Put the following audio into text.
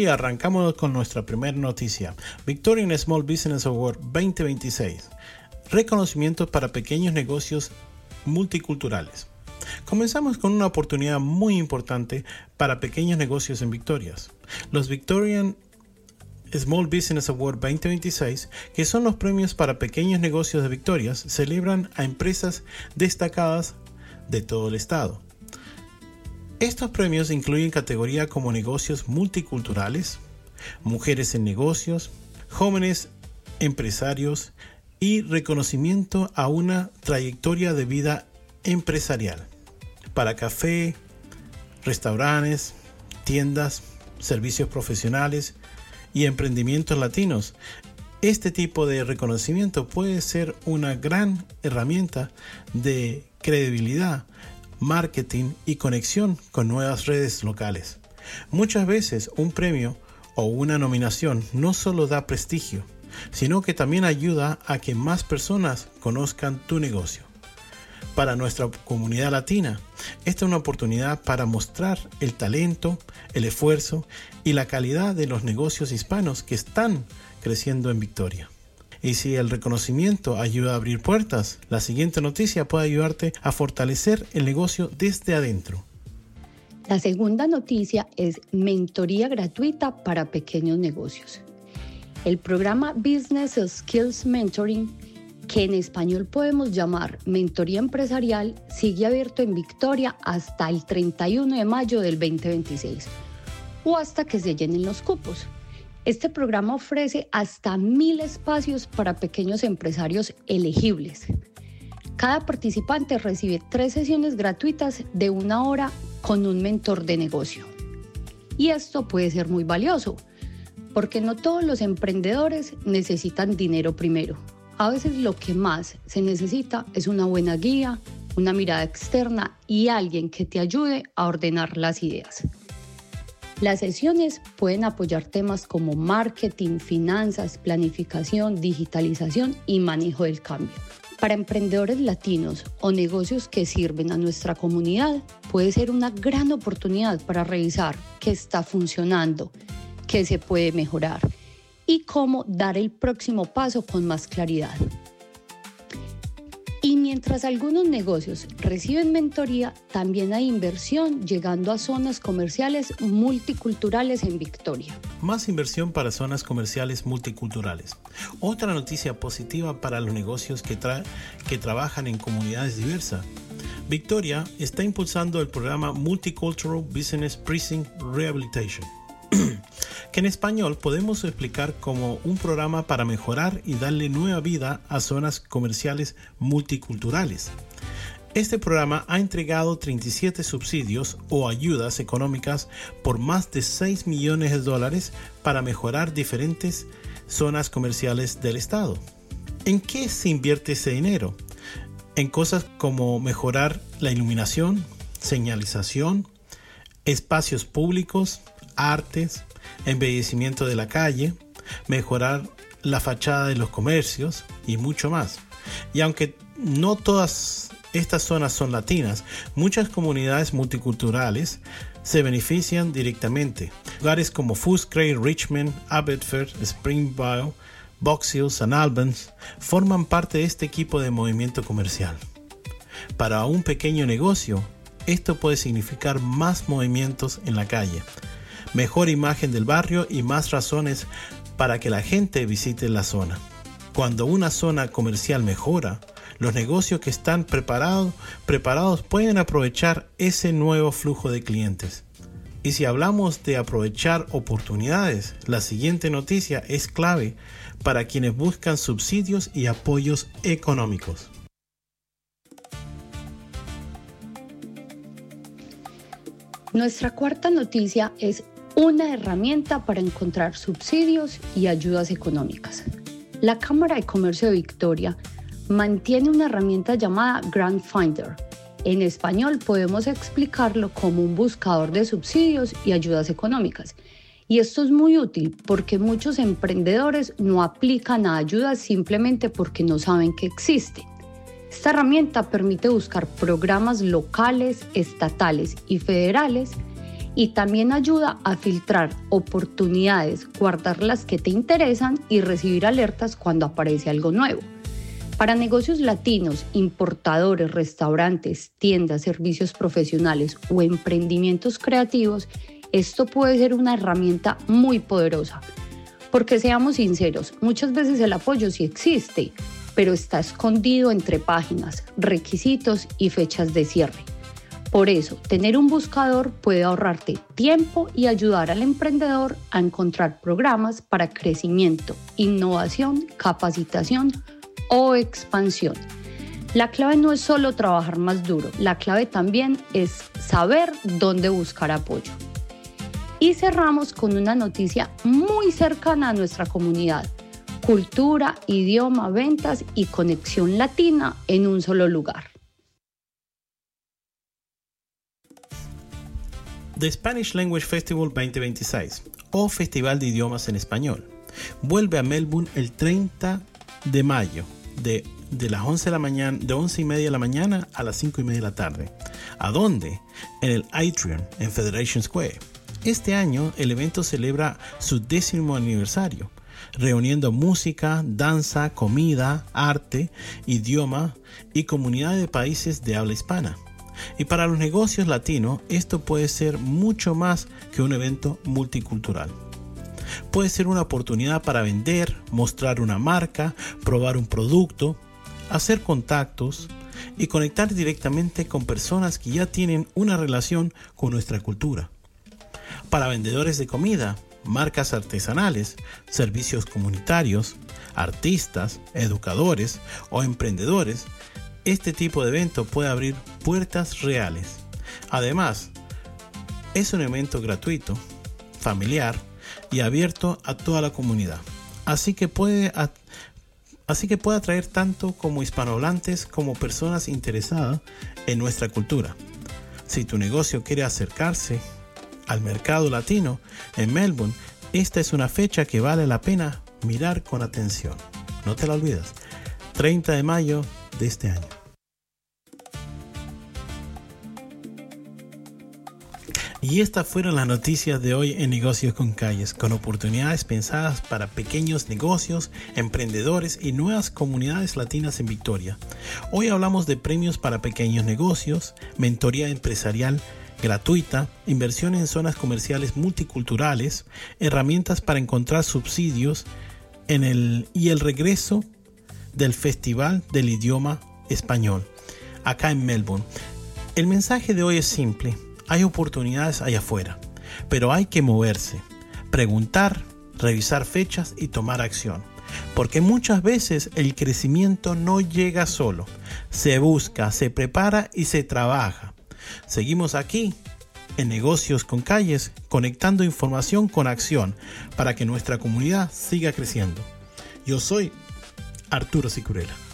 Y arrancamos con nuestra primera noticia. Victorian Small Business Award 2026. Reconocimientos para pequeños negocios multiculturales. Comenzamos con una oportunidad muy importante para pequeños negocios en Victoria. Los Victorian Small Business Award 2026, que son los premios para pequeños negocios de Victoria, celebran a empresas destacadas de todo el estado. Estos premios incluyen categorías como negocios multiculturales, mujeres en negocios, jóvenes empresarios y reconocimiento a una trayectoria de vida empresarial para café, restaurantes, tiendas, servicios profesionales y emprendimientos latinos. Este tipo de reconocimiento puede ser una gran herramienta de credibilidad, marketing y conexión con nuevas redes locales. Muchas veces un premio o una nominación no solo da prestigio, sino que también ayuda a que más personas conozcan tu negocio. Para nuestra comunidad latina, esta es una oportunidad para mostrar el talento, el esfuerzo y la calidad de los negocios hispanos que están creciendo en Victoria. Y si el reconocimiento ayuda a abrir puertas, la siguiente noticia puede ayudarte a fortalecer el negocio desde adentro. La segunda noticia es mentoría gratuita para pequeños negocios. El programa Business Skills Mentoring, que en español podemos llamar mentoría empresarial, sigue abierto en Victoria hasta el 31 de mayo del 2026 o hasta que se llenen los cupos. Este programa ofrece hasta 1,000 espacios para pequeños empresarios elegibles. Cada participante recibe 3 sesiones gratuitas de 1 hora con un mentor de negocio. Y esto puede ser muy valioso, porque no todos los emprendedores necesitan dinero primero. A veces lo que más se necesita es una buena guía, una mirada externa y alguien que te ayude a ordenar las ideas. Las sesiones pueden apoyar temas como marketing, finanzas, planificación, digitalización y manejo del cambio. Para emprendedores latinos o negocios que sirven a nuestra comunidad, puede ser una gran oportunidad para revisar qué está funcionando, qué se puede mejorar y cómo dar el próximo paso con más claridad. Y mientras algunos negocios reciben mentoría, también hay inversión llegando a zonas comerciales multiculturales en Victoria. Más inversión para zonas comerciales multiculturales. Otra noticia positiva para los negocios que trabajan en comunidades diversas. Victoria está impulsando el programa Multicultural Business Precinct Rehabilitation, que en español podemos explicar como un programa para mejorar y darle nueva vida a zonas comerciales multiculturales. Este programa ha entregado 37 subsidios o ayudas económicas por más de $6 millones para mejorar diferentes zonas comerciales del estado. ¿En qué se invierte ese dinero? En cosas como mejorar la iluminación, señalización, espacios públicos, artes, embellecimiento de la calle, mejorar la fachada de los comercios y mucho más. Y aunque no todas estas zonas son latinas, muchas comunidades multiculturales se benefician directamente. Lugares como Footscray, Richmond, Abbotsford, Springville, Box Hill, St. Albans forman parte de este equipo de movimiento comercial. Para un pequeño negocio, esto puede significar más movimientos en la calle, mejor imagen del barrio y más razones para que la gente visite la zona. Cuando una zona comercial mejora, los negocios que están preparados pueden aprovechar ese nuevo flujo de clientes. Y si hablamos de aprovechar oportunidades, la siguiente noticia es clave para quienes buscan subsidios y apoyos económicos. Nuestra cuarta noticia es una herramienta para encontrar subsidios y ayudas económicas. La Cámara de Comercio de Victoria mantiene una herramienta llamada Grant Finder. En español podemos explicarlo como un buscador de subsidios y ayudas económicas. Y esto es muy útil porque muchos emprendedores no aplican a ayudas simplemente porque no saben que existen. Esta herramienta permite buscar programas locales, estatales y federales y también ayuda a filtrar oportunidades, guardar las que te interesan y recibir alertas cuando aparece algo nuevo. Para negocios latinos, importadores, restaurantes, tiendas, servicios profesionales o emprendimientos creativos, esto puede ser una herramienta muy poderosa. Porque seamos sinceros, muchas veces el apoyo sí existe, pero está escondido entre páginas, requisitos y fechas de cierre. Por eso, tener un buscador puede ahorrarte tiempo y ayudar al emprendedor a encontrar programas para crecimiento, innovación, capacitación o expansión. La clave no es solo trabajar más duro, la clave también es saber dónde buscar apoyo. Y cerramos con una noticia muy cercana a nuestra comunidad: cultura, idioma, ventas y conexión latina en un solo lugar. The Spanish Language Festival 2026, o Festival de Idiomas en Español, vuelve a Melbourne el 30 de mayo de las 11:30 de la mañana a las 5:30 de la tarde. ¿A dónde? En el Atrium, en Federation Square. Este año el evento celebra su 10º aniversario, reuniendo música, danza, comida, arte, idioma y comunidad de países de habla hispana. Y para los negocios latinos, esto puede ser mucho más que un evento multicultural. Puede ser una oportunidad para vender, mostrar una marca, probar un producto, hacer contactos y conectar directamente con personas que ya tienen una relación con nuestra cultura. Para vendedores de comida, marcas artesanales, servicios comunitarios, artistas, educadores o emprendedores, este tipo de evento puede abrir puertas reales. Además, es un evento gratuito, familiar y abierto a toda la comunidad. Así que puede atraer tanto como hispanohablantes como personas interesadas en nuestra cultura. Si tu negocio quiere acercarse al mercado latino en Melbourne, esta es una fecha que vale la pena mirar con atención. No te la olvides, 30 de mayo de este año. Y estas fueron las noticias de hoy en Negocios con Calles, con oportunidades pensadas para pequeños negocios, emprendedores y nuevas comunidades latinas en Victoria. Hoy hablamos de premios para pequeños negocios, mentoría empresarial gratuita, inversión en zonas comerciales multiculturales, herramientas para encontrar subsidios y el regreso del Festival del Idioma Español acá en Melbourne. El mensaje de hoy es simple: hay oportunidades allá afuera, pero hay que moverse, preguntar, revisar fechas y tomar acción. Porque muchas veces el crecimiento no llega solo, se busca, se prepara y se trabaja. Seguimos aquí en Negocios con Calles, conectando información con acción para que nuestra comunidad siga creciendo. Yo soy Arturo Sicurella.